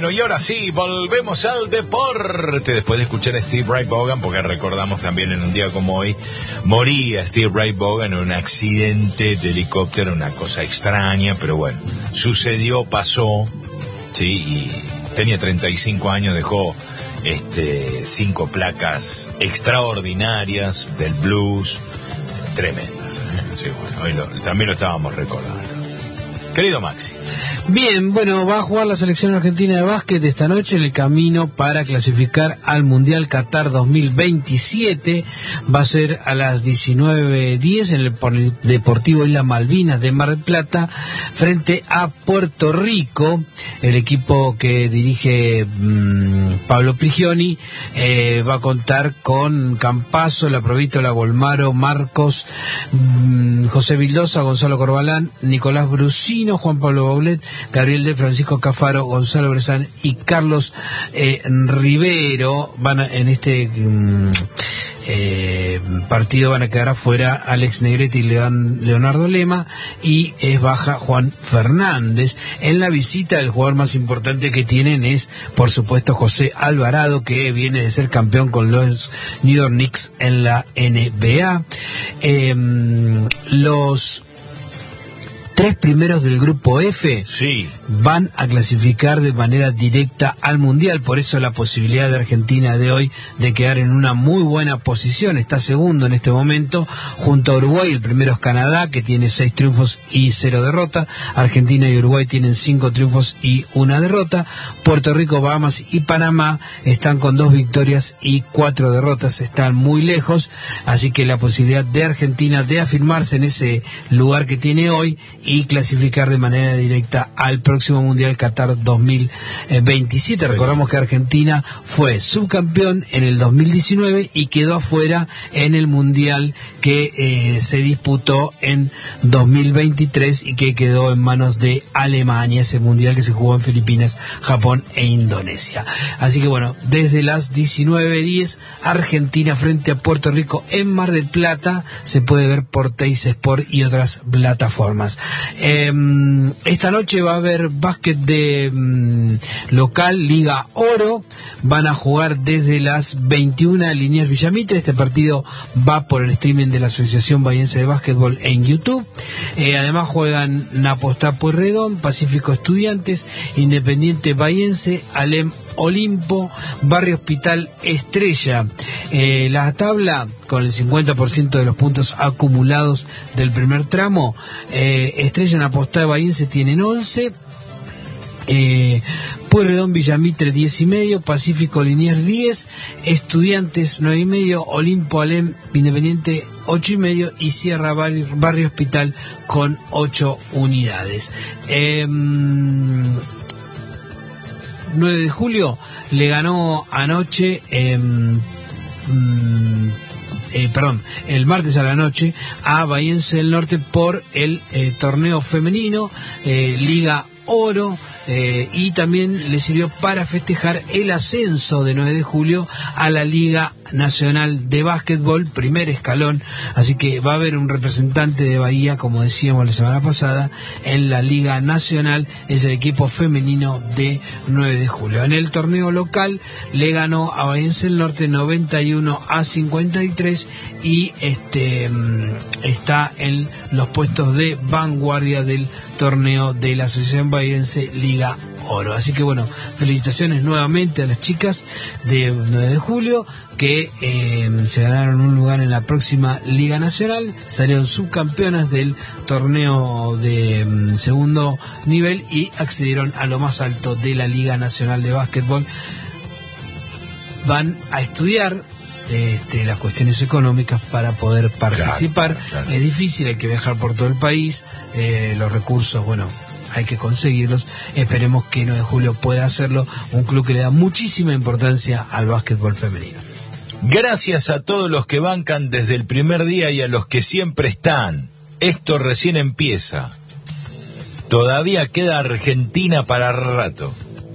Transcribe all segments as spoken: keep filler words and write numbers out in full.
Bueno, y ahora sí, volvemos al deporte. Después de escuchar a Steve Ray Vaughan, porque recordamos también en un día como hoy, moría Steve Ray Vaughan en un accidente de helicóptero, una cosa extraña, pero bueno, sucedió, pasó, sí, y tenía treinta y cinco años, dejó este cinco placas extraordinarias del blues, tremendas. ¿eh? Sí, bueno, hoy lo, también lo estábamos recordando. Querido Maxi. Bien, bueno, va a jugar la selección argentina de básquet esta noche en el camino para clasificar al Mundial Qatar dos mil veintisiete. Va a ser a las diecinueve diez en el Deportivo Islas Malvinas de Mar del Plata, frente a Puerto Rico. El equipo que dirige mmm, Pablo Prigioni eh, va a contar con Campazo, La Provítola, Golmaro, Marcos, mmm, José Vildosa, Gonzalo Corbalán, Nicolás Brusino, Juan Pablo Baulet, Gabriel de Francisco Cafaro, Gonzalo Bresán y Carlos eh, Rivero. Van a, en este mm, eh, partido van a quedar afuera Alex Negrete y Leon, Leonardo Lema, y es baja Juan Fernández. En la visita, el jugador más importante que tienen es, por supuesto, José Alvarado, que viene de ser campeón con los New York Knicks en la N B A. Eh, los tres primeros del grupo F sí. van a clasificar de manera directa al Mundial, por eso la posibilidad de Argentina de hoy de quedar en una muy buena posición. Está segundo en este momento junto a Uruguay. El primero es Canadá, que tiene seis triunfos y cero derrota. Argentina y Uruguay tienen cinco triunfos y una derrota. Puerto Rico, Bahamas y Panamá están con dos victorias y cuatro derrotas, están muy lejos, así que la posibilidad de Argentina de afirmarse en ese lugar que tiene hoy y clasificar de manera directa al próximo Mundial Qatar dos mil veintisiete. Recordamos que Argentina fue subcampeón en el dos mil diecinueve y quedó afuera en el Mundial que eh, se disputó en dos mil veintitrés y que quedó en manos de Alemania, ese Mundial que se jugó en Filipinas, Japón e Indonesia. Así que bueno, desde las diecinueve diez, Argentina frente a Puerto Rico en Mar del Plata, se puede ver por Teis Sport y otras plataformas. Eh, esta noche va a haber básquet de um, local, Liga Oro. Van a jugar desde las veintiuna Liniers Villamitre. Este partido va por el streaming de la Asociación Bahiense de Básquetbol en YouTube. Eh, además juegan Napostá Pueyrredón, Pacífico Estudiantes, Independiente Bahiense, Alem Olimpo, Barrio Hospital Estrella. Eh, la tabla, con el cincuenta por ciento de los puntos acumulados del primer tramo, eh, Estrella, Napostá y Bahiense tienen once. Eh, Pueyrredón, Villamitre diez y medio, Pacífico Liniers diez, Estudiantes nueve y medio, Olimpo, Alem, Independiente ocho y medio y cierra Barrio, Barrio Hospital con ocho unidades. Eh, nueve de julio le ganó anoche eh, mm, eh, perdón, el martes a la noche a Bahiense del Norte por el eh, torneo femenino, eh, Liga Oro, eh, y también le sirvió para festejar el ascenso de nueve de julio a la Liga Nacional de Básquetbol, primer escalón, así que va a haber un representante de Bahía, como decíamos la semana pasada, en la Liga Nacional, es el equipo femenino de nueve de julio. En el torneo local le ganó a Bahiense del Norte noventa y uno a cincuenta y tres y este está en los puestos de vanguardia del torneo de la Asociación Bahiense Liga Oro. Así que bueno, felicitaciones nuevamente a las chicas de nueve de julio que eh, se ganaron un lugar en la próxima Liga Nacional, salieron subcampeonas del torneo de um, segundo nivel y accedieron a lo más alto de la Liga Nacional de Básquetbol. Van a estudiar Este, las cuestiones económicas para poder participar. Claro, claro, claro. Es difícil, hay que viajar por todo el país, eh, los recursos, bueno, hay que conseguirlos. Esperemos que nueve de julio pueda hacerlo, un club que le da muchísima importancia al básquetbol femenino. Gracias a todos los que bancan desde el primer día y a los que siempre están. Esto recién empieza. Todavía queda Argentina para rato.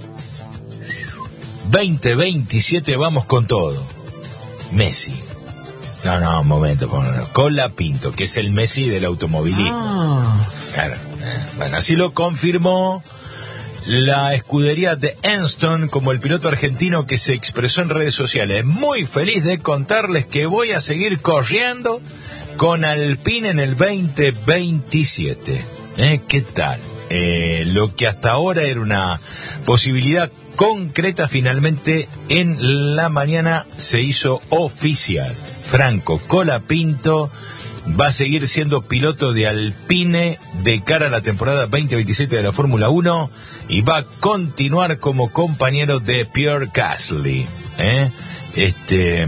veinte veintisiete, vamos con todo. Messi. No, no, un momento, Colapinto, que es el Messi del automovilismo. Ah. Claro. Bueno, así lo confirmó la escudería de Enston como el piloto argentino que se expresó en redes sociales. Muy feliz de contarles que voy a seguir corriendo con Alpine en el veinte veintisiete. ¿Eh? ¿Qué tal? Eh, lo que hasta ahora era una posibilidad concreta, finalmente en la mañana se hizo oficial. Franco Colapinto va a seguir siendo piloto de Alpine de cara a la temporada veinte veintisiete de la Fórmula uno y va a continuar como compañero de Pierre Gasly. ¿eh? Este,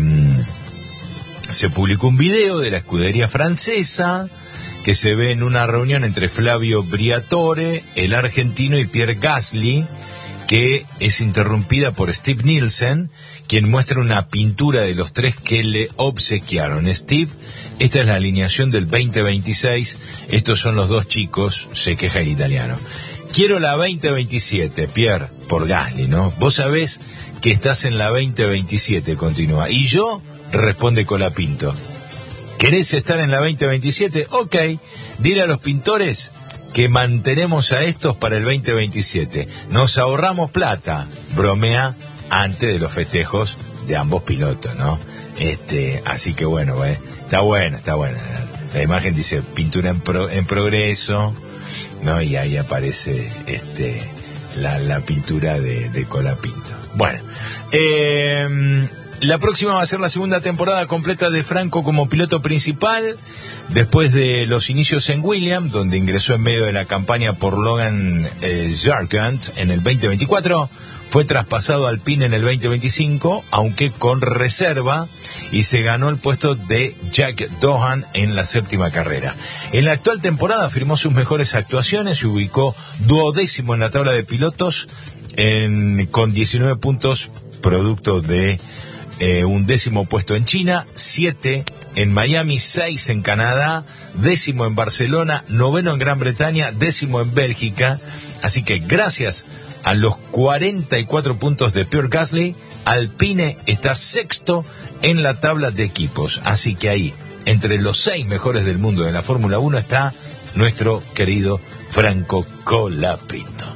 se publicó un video de la escudería francesa que se ve en una reunión entre Flavio Briatore, el argentino, y Pierre Gasly, que es interrumpida por Steve Nielsen, quien muestra una pintura de los tres que le obsequiaron. Steve, esta es la alineación del veinte veintiséis, estos son los dos chicos, se queja el italiano. Quiero la veinte veintisiete, Pierre, por Gasly, ¿no? Vos sabés que estás en la veinte veintisiete, continúa. Y yo, responde Colapinto, ¿querés estar en la veinte veintisiete? Ok, dile a los pintores que mantenemos a estos para el veinte veintisiete. Nos ahorramos plata, bromea antes de los festejos de ambos pilotos, ¿no? Este, así que bueno, eh, está bueno, está bueno. La imagen dice pintura en, pro, en progreso, ¿no? Y ahí aparece este la, la pintura de, de Colapinto. Bueno, eh... la próxima va a ser la segunda temporada completa de Franco como piloto principal, después de los inicios en Williams, donde ingresó en medio de la campaña por Logan eh, Sargent en el veinte veinticuatro, fue traspasado al Alpine en el veinte veinticinco, aunque con reserva, y se ganó el puesto de Jack Doohan en la séptima carrera. En la actual temporada firmó sus mejores actuaciones y ubicó duodécimo en la tabla de pilotos en, con diecinueve puntos, producto de Eh, un décimo puesto en China, siete en Miami, seis en Canadá, décimo en Barcelona, noveno en Gran Bretaña, décimo en Bélgica. Así que gracias a los cuarenta y cuatro puntos de Pierre Gasly, Alpine está sexto en la tabla de equipos. Así que ahí, entre los seis mejores del mundo de la Fórmula uno, está nuestro querido Franco Colapinto.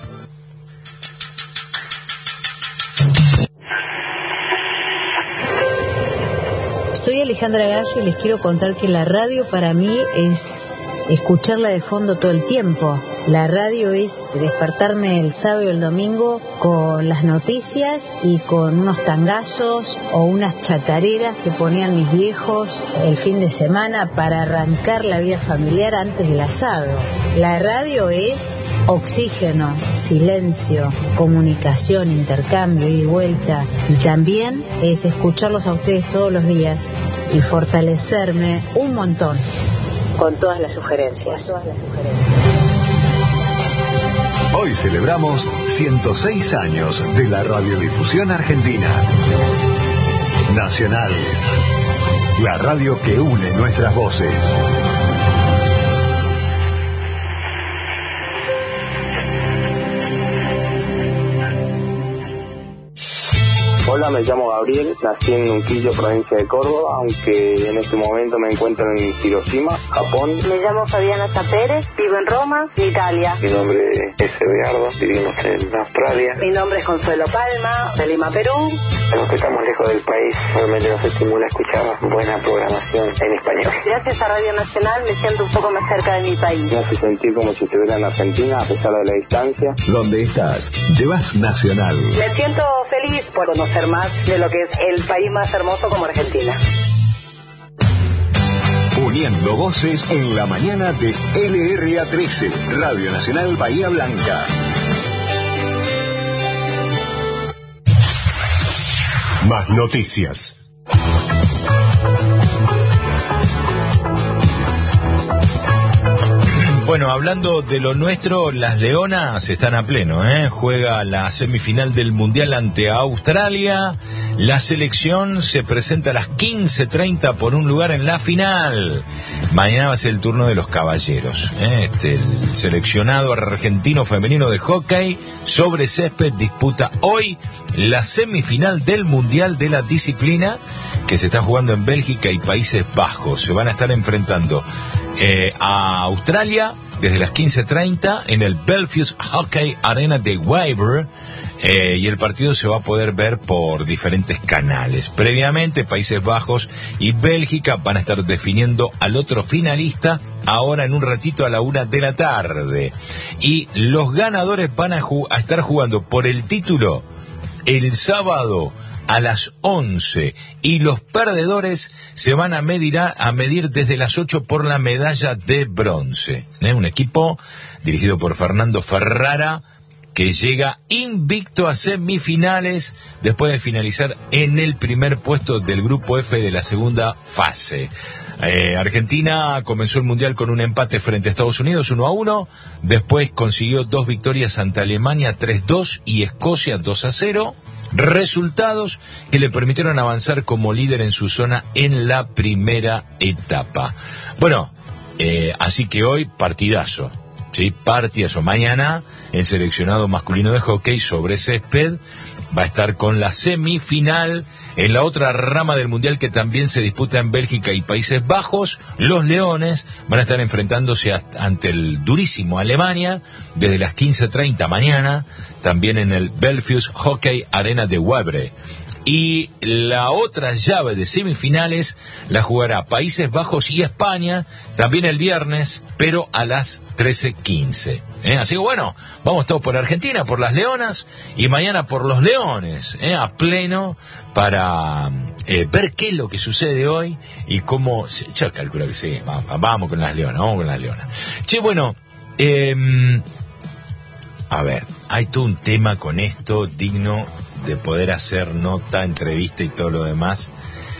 Soy Alejandra Gallo y les quiero contar que la radio para mí es escucharla de fondo todo el tiempo. La radio es despertarme el sábado y el domingo con las noticias y con unos tangazos o unas chacareras que ponían mis viejos el fin de semana para arrancar la vida familiar antes del asado. La radio es oxígeno, silencio, comunicación, intercambio, ida y vuelta. Y también es escucharlos a ustedes todos los días y fortalecerme un montón con todas las sugerencias. Hoy celebramos ciento seis años de la radiodifusión argentina. Nacional, la radio que une nuestras voces. Hola, me llamo Gabriel, nací en Unquillo, provincia de Córdoba, aunque en este momento me encuentro en Hiroshima, Japón. Me llamo Fabiana Pérez, vivo en Roma, Italia. Mi nombre es Eduardo, vivimos en Australia. Mi nombre es Consuelo Palma, de Lima, Perú. A los que estamos lejos del país, realmente nos estimula escuchar buena programación en español. Gracias a Radio Nacional me siento un poco más cerca de mi país. Me hace sentir como si estuviera en Argentina, a pesar de la distancia. ¿Dónde estás? Llevas Nacional. Me siento feliz por conocer más de lo que es el país más hermoso como Argentina. Uniendo voces en la mañana de L R A trece, Radio Nacional Bahía Blanca. Más noticias. Bueno, hablando de lo nuestro, las Leonas están a pleno, ¿eh? Juega la semifinal del Mundial ante Australia. La selección se presenta a las quince treinta por un lugar en la final. Mañana va a ser el turno de los caballeros, ¿eh? Este, el seleccionado argentino femenino de hockey sobre césped disputa hoy la semifinal del Mundial de la disciplina que se está jugando en Bélgica y Países Bajos. Se van a estar enfrentando eh, a Australia desde las quince treinta en el Belfius Hockey Arena de Weber. Eh, y el partido se va a poder ver por diferentes canales. Previamente, Países Bajos y Bélgica van a estar definiendo al otro finalista ahora en un ratito a la una de la tarde. Y los ganadores van a, ju- a estar jugando por el título el sábado a las once, y los perdedores se van a medir, a, a medir desde las ocho por la medalla de bronce. ¿Eh? Un equipo dirigido por Fernando Ferrara, que llega invicto a semifinales después de finalizar en el primer puesto del grupo F de la segunda fase. Eh, Argentina comenzó el Mundial con un empate frente a Estados Unidos uno a uno, después consiguió dos victorias ante Alemania tres dos y Escocia dos a cero, resultados que le permitieron avanzar como líder en su zona en la primera etapa. Bueno, eh, así que hoy partidazo. Sí, partidazo. Mañana el seleccionado masculino de hockey sobre césped va a estar con la semifinal en la otra rama del mundial que también se disputa en Bélgica y Países Bajos. Los Leones van a estar enfrentándose hasta, ante el durísimo Alemania desde las quince treinta mañana, también en el Belfius Hockey Arena de Weber. Y la otra llave de semifinales la jugará Países Bajos y España, también el viernes, pero a las trece quince. ¿Eh? Así que bueno, vamos todos por Argentina, por las Leonas, y mañana por los Leones, ¿eh? A pleno, para eh, ver qué es lo que sucede hoy y cómo... Yo calculo que sí, vamos, vamos con las Leonas, vamos con las Leonas. Che, bueno, eh, a ver, hay todo un tema con esto digno de poder hacer nota, entrevista y todo lo demás.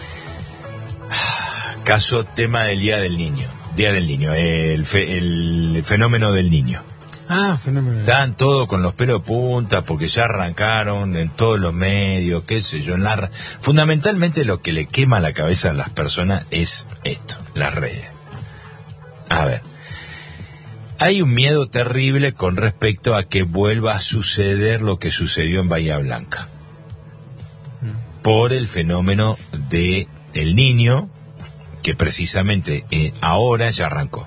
Caso, tema del Día del Niño. Día del Niño, el, fe, el fenómeno del niño. Ah, fenómeno. Están todos con los pelos de punta porque ya arrancaron en todos los medios, qué sé yo. En la, fundamentalmente lo que le quema la cabeza a las personas es esto, las redes. A ver, hay un miedo terrible con respecto a que vuelva a suceder lo que sucedió en Bahía Blanca por el fenómeno de el niño, que precisamente eh, ahora ya arrancó.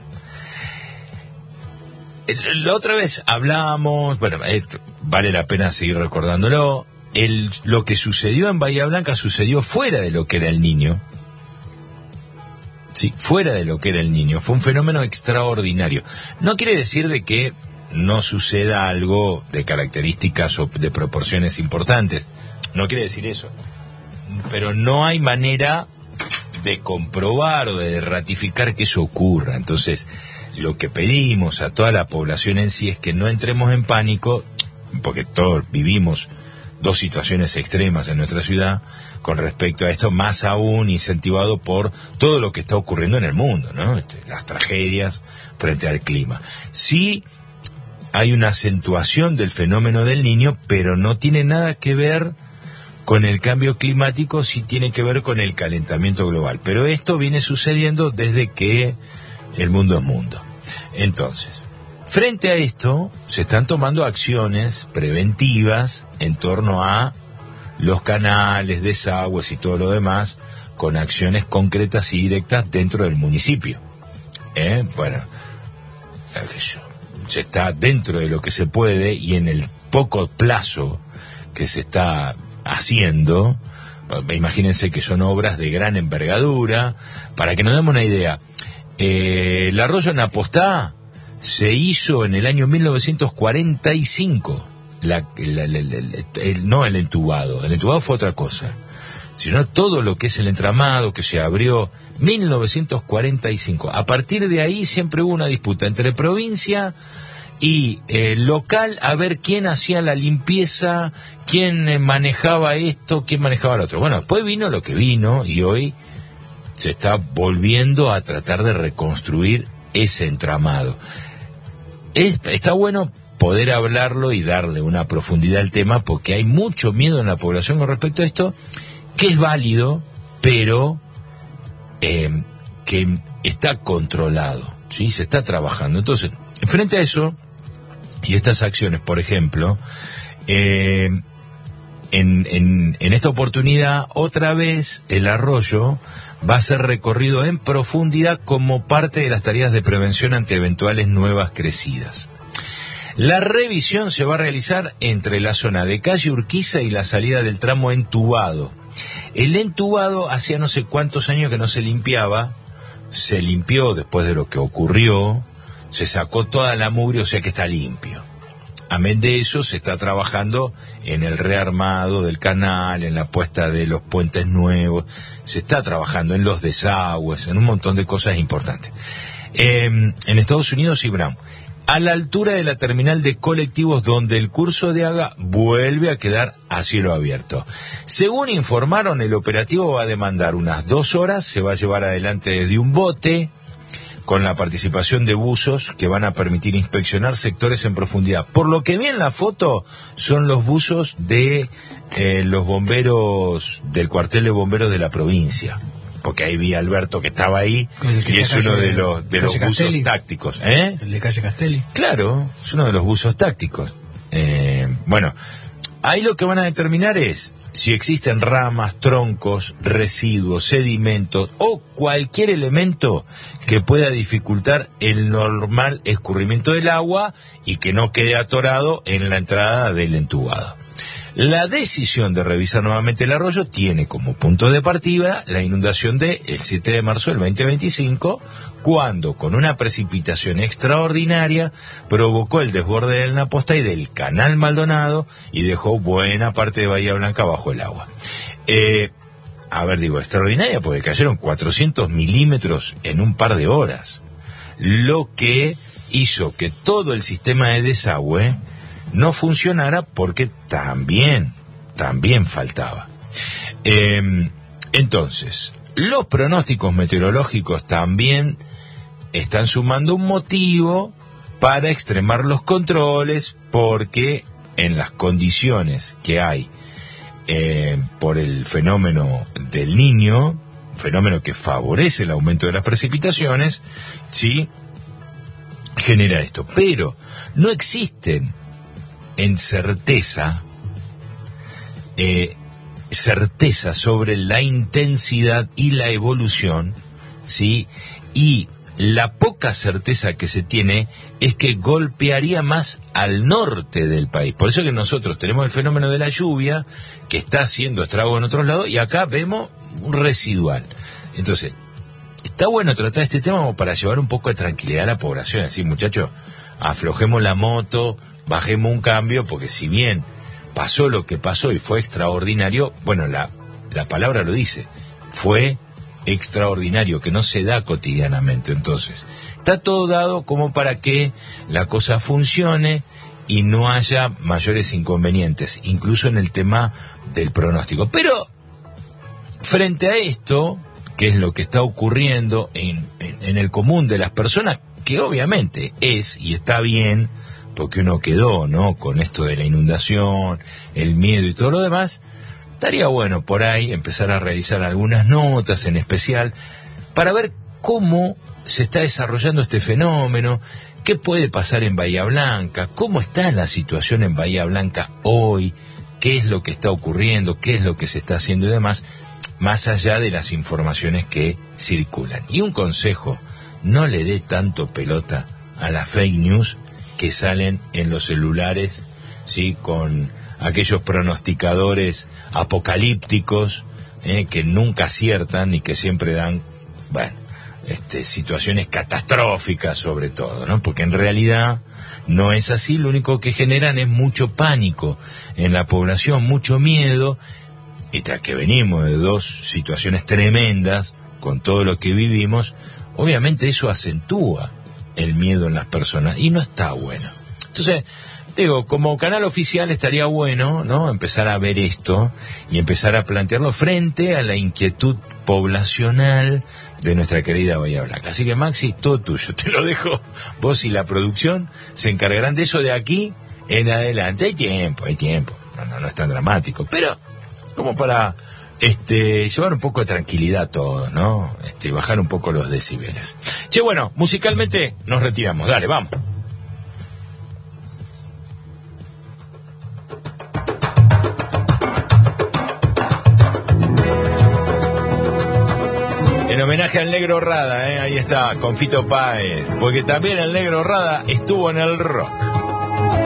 La otra vez hablábamos, bueno, eh, vale la pena seguir recordándolo, el, lo que sucedió en Bahía Blanca sucedió fuera de lo que era el niño. Sí, fuera de lo que era el niño. Fue un fenómeno extraordinario. No quiere decir de que no suceda algo de características o de proporciones importantes. No quiere decir eso. Pero no hay manera de comprobar o de ratificar que eso ocurra. Entonces, lo que pedimos a toda la población en sí es que no entremos en pánico, porque todos vivimos dos situaciones extremas en nuestra ciudad con respecto a esto, más aún incentivado por todo lo que está ocurriendo en el mundo, ¿no? Las tragedias frente al clima. Sí hay una acentuación del fenómeno del niño, pero no tiene nada que ver con el cambio climático, sí tiene que ver con el calentamiento global. Pero esto viene sucediendo desde que el mundo es mundo. Entonces, frente a esto, se están tomando acciones preventivas en torno a los canales, desagües y todo lo demás, con acciones concretas y directas dentro del municipio. ¿Eh? Bueno, se está dentro de lo que se puede y en el poco plazo que se está haciendo, imagínense que son obras de gran envergadura. Para que nos demos una idea, eh, el arroyo Napostá se hizo en el año mil novecientos cuarenta y cinco. La, la, la, la, el, el, no el entubado, el entubado fue otra cosa, sino todo lo que es el entramado que se abrió mil novecientos cuarenta y cinco. A partir de ahí siempre hubo una disputa entre provincia y eh, local, a ver quién hacía la limpieza, quién eh, manejaba esto, quién manejaba lo otro. Bueno, después vino lo que vino y hoy se está volviendo a tratar de reconstruir ese entramado. Es, está bueno poder hablarlo y darle una profundidad al tema, porque hay mucho miedo en la población con respecto a esto, que es válido, pero eh, que está controlado, ¿sí? Se está trabajando. Entonces, frente a eso y estas acciones, por ejemplo, eh, en, en, en esta oportunidad, otra vez el arroyo va a ser recorrido en profundidad como parte de las tareas de prevención ante eventuales nuevas crecidas. La revisión se va a realizar entre la zona de calle Urquiza y la salida del tramo entubado. El entubado hacía no sé cuántos años que no se limpiaba, se limpió después de lo que ocurrió, se sacó toda la mugre, o sea que está limpio. Amén de eso, se está trabajando en el rearmado del canal, en la puesta de los puentes nuevos, se está trabajando en los desagües, en un montón de cosas importantes. Eh, en Estados Unidos y Brown, a la altura de la terminal de colectivos donde el curso de Haga vuelve a quedar a cielo abierto. Según informaron, el operativo va a demandar unas dos horas, se va a llevar adelante desde un bote, con la participación de buzos que van a permitir inspeccionar sectores en profundidad. Por lo que vi en la foto, son los buzos de eh, los bomberos del cuartel de bomberos de la provincia. Porque ahí vi a Alberto que estaba ahí, y es uno de los de los buzos tácticos. ¿Eh? El de calle Castelli. Claro, es uno de los buzos tácticos. Eh, bueno, ahí lo que van a determinar es si existen ramas, troncos, residuos, sedimentos o cualquier elemento que pueda dificultar el normal escurrimiento del agua y que no quede atorado en la entrada del entubado. La decisión de revisar nuevamente el arroyo tiene como punto de partida la inundación del siete de marzo del veinte veinticinco, cuando con una precipitación extraordinaria provocó el desborde del Naposta y del Canal Maldonado y dejó buena parte de Bahía Blanca bajo el agua. Eh, a ver, digo, extraordinaria porque cayeron cuatrocientos milímetros en un par de horas, lo que hizo que todo el sistema de desagüe no funcionara porque también, también faltaba. Eh, entonces, los pronósticos meteorológicos también están sumando un motivo para extremar los controles, porque en las condiciones que hay eh, por el fenómeno del Niño, fenómeno que favorece el aumento de las precipitaciones, sí, genera esto. Pero no existen en certeza, eh, certeza sobre la intensidad y la evolución, ¿sí? Y la poca certeza que se tiene es que golpearía más al norte del país. Por eso que nosotros tenemos el fenómeno de la lluvia, que está haciendo estrago en otros lados, y acá vemos un residual. Entonces, está bueno tratar este tema como para llevar un poco de tranquilidad a la población, así, muchachos, aflojemos la moto, bajemos un cambio, porque si bien pasó lo que pasó y fue extraordinario, bueno, la, la palabra lo dice, fue extraordinario, que no se da cotidianamente. Entonces, está todo dado como para que la cosa funcione y no haya mayores inconvenientes, incluso en el tema del pronóstico. Pero, frente a esto, que es lo que está ocurriendo en, en, en el común de las personas, que obviamente es y está bien, porque uno quedó, ¿no?, con esto de la inundación, el miedo y todo lo demás, estaría bueno por ahí empezar a realizar algunas notas en especial para ver cómo se está desarrollando este fenómeno, qué puede pasar en Bahía Blanca, cómo está la situación en Bahía Blanca hoy, qué es lo que está ocurriendo, qué es lo que se está haciendo y demás, más allá de las informaciones que circulan. Y un consejo, no le dé tanto pelota a las fake news que salen en los celulares, ¿sí?, con aquellos pronosticadores apocalípticos, eh, que nunca aciertan y que siempre dan, bueno, este, situaciones catastróficas sobre todo, ¿no? Porque en realidad no es así, lo único que generan es mucho pánico en la población, mucho miedo, y tras que venimos de dos situaciones tremendas, con todo lo que vivimos, obviamente eso acentúa el miedo en las personas, y no está bueno. Entonces, digo, como canal oficial estaría bueno, ¿no?, empezar a ver esto y empezar a plantearlo frente a la inquietud poblacional de nuestra querida Bahía Blanca. Así que, Maxi, todo tuyo, te lo dejo. Vos y la producción se encargarán de eso de aquí en adelante. Hay tiempo, hay tiempo, no, no, no es tan dramático, pero como para este llevar un poco de tranquilidad a todos, ¿no? Este, bajar un poco los decibeles. Che, bueno, musicalmente nos retiramos. Dale, vamos. Homenaje al Negro Rada, ¿eh? Ahí está, con Fito Páez, porque también el Negro Rada estuvo en el rock.